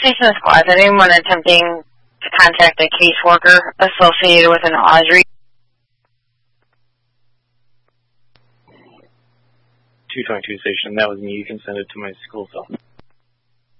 Station Squad. Is anyone attempting to contact a caseworker associated with an Audrey? 222 Station, that was me. You can send it to my school cell.